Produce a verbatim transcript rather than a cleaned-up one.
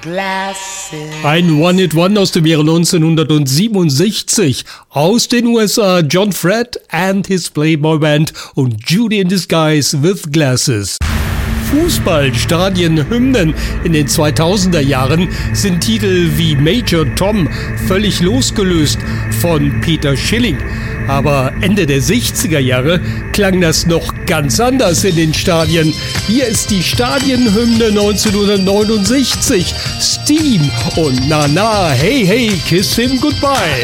Ein One-Hit-One aus dem Jahre neunzehnhundertsiebenundsechzig. Aus den U S A John Fred and his Playboy Band und Judy in Disguise with Glasses. Fußballstadienhymnen in den zweitausender Jahren sind Titel wie Major Tom völlig losgelöst von Peter Schilling. Aber Ende der sechziger Jahre klang das noch ganz anders in den Stadien. Hier ist die Stadienhymne neunzehnhundertneunundsechzig. Steam und Na Na, Hey Hey, Kiss Him Goodbye.